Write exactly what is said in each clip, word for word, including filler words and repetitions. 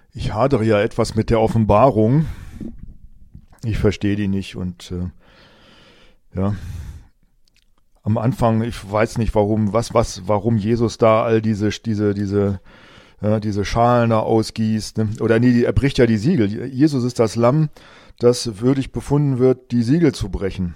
Ich hadere ja etwas mit der Offenbarung. Ich verstehe die nicht und äh, ja, am Anfang, ich weiß nicht, warum, was, was, warum Jesus da all diese, diese, diese, ja, diese Schalen da ausgießt. Ne? Oder nee, er bricht ja die Siegel. Jesus ist das Lamm, das würdig befunden wird, die Siegel zu brechen.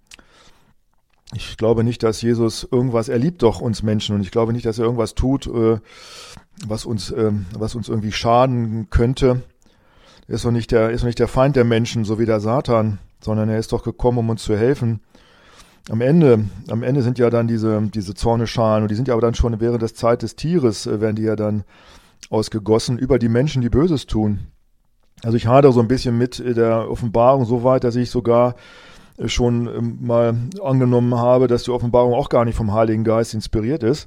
Ich glaube nicht, dass Jesus irgendwas, er liebt doch uns Menschen und ich glaube nicht, dass er irgendwas tut, äh, was uns, äh, was uns irgendwie schaden könnte. Er ist doch nicht der, ist doch nicht der Feind der Menschen, so wie der Satan, sondern er ist doch gekommen, um uns zu helfen. Am Ende, am Ende sind ja dann diese, diese Zorneschalen und die sind ja aber dann schon während der Zeit des Tieres, äh, werden die ja dann ausgegossen über die Menschen, die Böses tun. Also ich hadere so ein bisschen mit der Offenbarung so weit, dass ich sogar schon mal angenommen habe, dass die Offenbarung auch gar nicht vom Heiligen Geist inspiriert ist.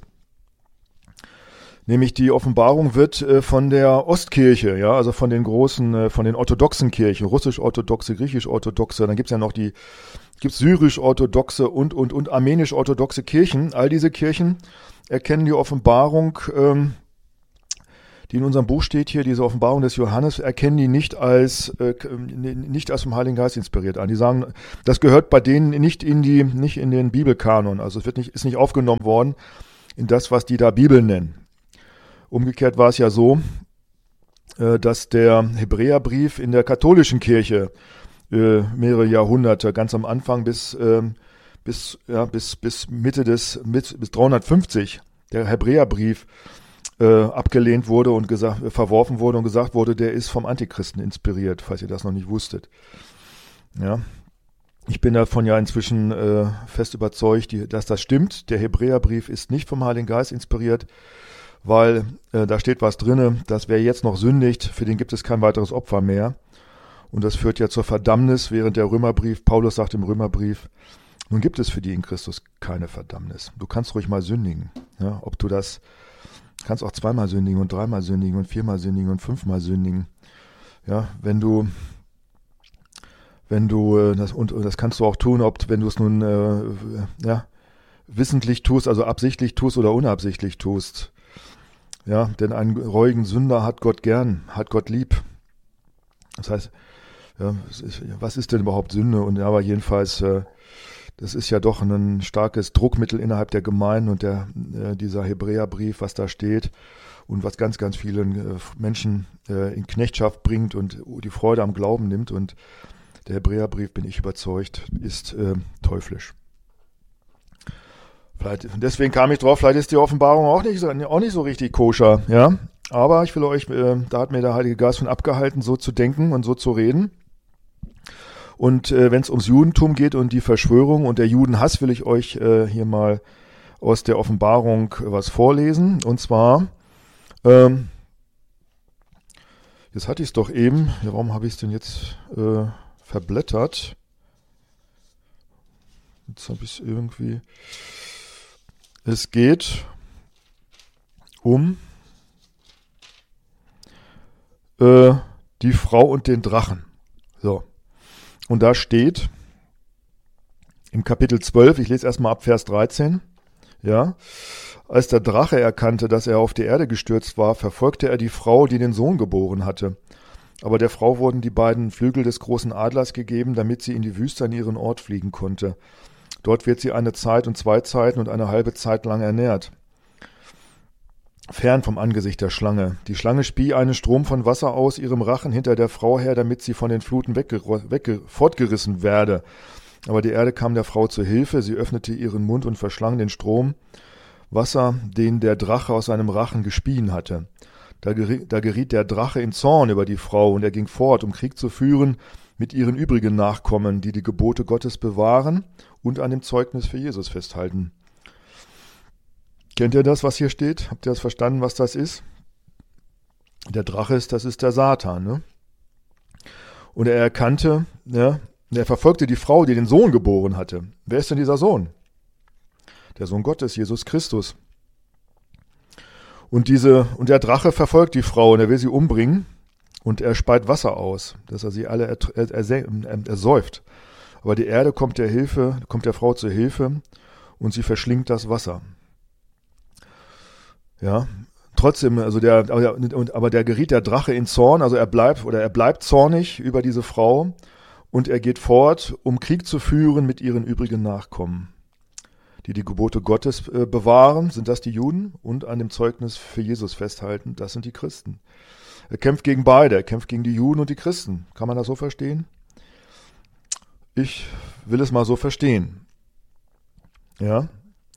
Nämlich die Offenbarung wird von der Ostkirche, ja, also von den großen, von den orthodoxen Kirchen, russisch-orthodoxe, griechisch-orthodoxe, dann gibt's ja noch die, gibt's syrisch-orthodoxe und, und, und armenisch-orthodoxe Kirchen. All diese Kirchen erkennen die Offenbarung, ähm, die in unserem Buch steht hier, diese Offenbarung des Johannes, erkennen die nicht als äh, nicht als vom Heiligen Geist inspiriert an. Die sagen, das gehört bei denen nicht in die, nicht in den Bibelkanon. Also es wird nicht, ist nicht aufgenommen worden in das, was die da Bibel nennen. Umgekehrt war es ja so, äh, dass der Hebräerbrief in der katholischen Kirche äh, mehrere Jahrhunderte, ganz am Anfang bis äh, bis ja bis bis Mitte des bis, bis dreihundertfünfzig, der Hebräerbrief Äh, abgelehnt wurde und gesagt, äh, verworfen wurde und gesagt wurde, der ist vom Antichristen inspiriert, falls ihr das noch nicht wusstet. Ja, ich bin davon ja inzwischen äh, fest überzeugt, die, dass das stimmt. Der Hebräerbrief ist nicht vom Heiligen Geist inspiriert, weil äh, da steht was drinne, dass wer jetzt noch sündigt, für den gibt es kein weiteres Opfer mehr. Und das führt ja zur Verdammnis, während der Römerbrief, Paulus sagt im Römerbrief, nun gibt es für die in Christus keine Verdammnis. Du kannst ruhig mal sündigen, ja, ob du das kannst auch zweimal sündigen und dreimal sündigen und viermal sündigen und fünfmal sündigen. Ja, wenn du, wenn du, das, und, und das kannst du auch tun, ob, wenn du es nun, äh, ja, wissentlich tust, also absichtlich tust oder unabsichtlich tust. Ja, denn einen reuigen Sünder hat Gott gern, hat Gott lieb. Das heißt, ja, was ist denn überhaupt Sünde? Und aber jedenfalls, äh, das ist ja doch ein starkes Druckmittel innerhalb der Gemeinden und der, äh, dieser Hebräerbrief, was da steht und was ganz, ganz vielen äh, Menschen äh, in Knechtschaft bringt und die Freude am Glauben nimmt. Und der Hebräerbrief, bin ich überzeugt, ist äh, teuflisch. Vielleicht, deswegen kam ich drauf, vielleicht ist die Offenbarung auch nicht so, auch nicht so richtig koscher, ja. Aber ich will euch, äh, da hat mir der Heilige Geist von abgehalten, so zu denken und so zu reden. Und äh, wenn es ums Judentum geht und die Verschwörung und der Judenhass, will ich euch äh, hier mal aus der Offenbarung was vorlesen. Und zwar, ähm, jetzt hatte ich es doch eben, ja, warum habe ich es denn jetzt äh, verblättert? Jetzt habe ich es irgendwie. Es geht um äh, die Frau und den Drachen. So. Und da steht im Kapitel zwölf, ich lese erstmal ab Vers dreizehn, ja, als der Drache erkannte, dass er auf die Erde gestürzt war, verfolgte er die Frau, die den Sohn geboren hatte. Aber der Frau wurden die beiden Flügel des großen Adlers gegeben, damit sie in die Wüste an ihren Ort fliegen konnte. Dort wird sie eine Zeit und zwei Zeiten und eine halbe Zeit lang ernährt. Fern vom Angesicht der Schlange. Die Schlange spie einen Strom von Wasser aus ihrem Rachen hinter der Frau her, damit sie von den Fluten wegge- wegge- fortgerissen werde. Aber die Erde kam der Frau zu Hilfe, sie öffnete ihren Mund und verschlang den Strom Wasser, den der Drache aus seinem Rachen gespien hatte. Da geriet, da geriet der Drache in Zorn über die Frau, und er ging fort, um Krieg zu führen mit ihren übrigen Nachkommen, die die Gebote Gottes bewahren und an dem Zeugnis für Jesus festhalten. Kennt ihr das, was hier steht? Habt ihr das verstanden, was das ist? Der Drache ist, das ist der Satan, ne? Und er erkannte, ja, er verfolgte die Frau, die den Sohn geboren hatte. Wer ist denn dieser Sohn? Der Sohn Gottes, Jesus Christus. Und diese, und der Drache verfolgt die Frau und er will sie umbringen und er speit Wasser aus, dass er sie alle er, er, er, ersäuft. Aber die Erde kommt der Hilfe, kommt der Frau zur Hilfe und sie verschlingt das Wasser. Ja, trotzdem, also der, aber, aber der geriet der Drache in Zorn, also er bleibt, oder er bleibt zornig über diese Frau und er geht fort, um Krieg zu führen mit ihren übrigen Nachkommen, die die Gebote Gottes äh, bewahren, sind das die Juden, und an dem Zeugnis für Jesus festhalten, das sind die Christen. Er kämpft gegen beide, er kämpft gegen die Juden und die Christen. Kann man das so verstehen? Ich will es mal so verstehen. Ja.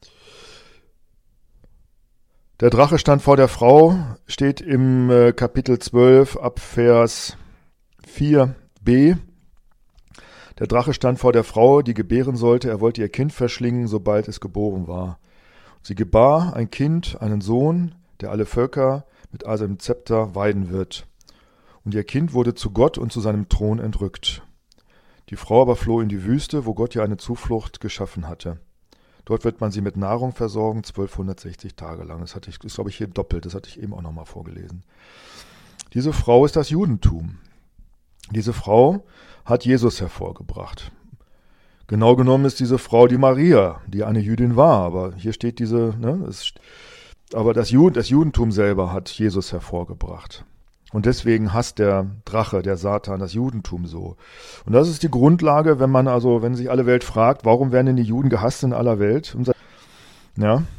Der Drache stand vor der Frau, steht im äh, Kapitel zwölf ab Vers vier b. Der Drache stand vor der Frau, die gebären sollte. Er wollte ihr Kind verschlingen, sobald es geboren war. Sie gebar ein Kind, einen Sohn, der alle Völker mit seinem Zepter weiden wird. Und ihr Kind wurde zu Gott und zu seinem Thron entrückt. Die Frau aber floh in die Wüste, wo Gott ihr eine Zuflucht geschaffen hatte. Dort wird man sie mit Nahrung versorgen, zwölfhundertsechzig Tage lang. Das hatte ich, das glaube ich hier doppelt, das hatte ich eben auch nochmal vorgelesen. Diese Frau ist das Judentum. Diese Frau hat Jesus hervorgebracht. Genau genommen ist diese Frau die Maria, die eine Jüdin war, aber hier steht diese, ne, es, aber das, Jud, das Judentum selber hat Jesus hervorgebracht. Und deswegen hasst der Drache, der Satan, das Judentum so. Und das ist die Grundlage, wenn man also, wenn sich alle Welt fragt, warum werden denn die Juden gehasst in aller Welt? Ja,